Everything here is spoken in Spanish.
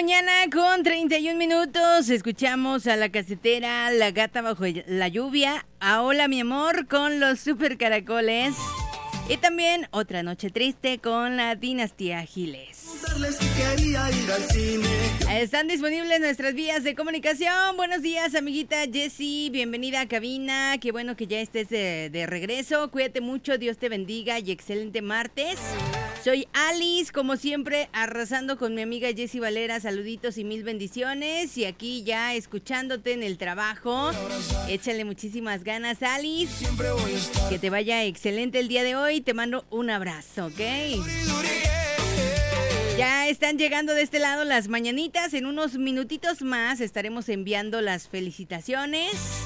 mañana con 31 minutos. Escuchamos a La Casetera, La Gata Bajo la Lluvia, a Hola Mi Amor con los Super Caracoles y también Otra Noche Triste con la Dinastía Giles. Están disponibles nuestras vías de comunicación. Buenos días, amiguita Jessie, bienvenida a cabina. Qué bueno que ya estés de regreso. Cuídate mucho, Dios te bendiga y excelente martes. Soy Alice, como siempre, arrasando con mi amiga Jessie Valera. Saluditos y mil bendiciones. Y aquí ya escuchándote en el trabajo. Échale muchísimas ganas, Alice. Que te vaya excelente el día de hoy. Te mando un abrazo, ¿ok? Ya están llegando de este lado las mañanitas. En unos minutitos más estaremos enviando las felicitaciones.